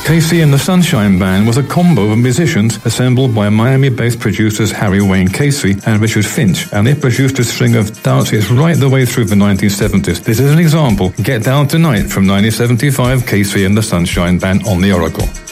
KC and the Sunshine Band was a combo of musicians assembled by Miami-based producers Harry Wayne Casey and Richard Finch, and they produced a string of dance hits right the way through the 1970s. This is an example. Get Down Tonight from 1975, KC and the Sunshine Band on the Oracle.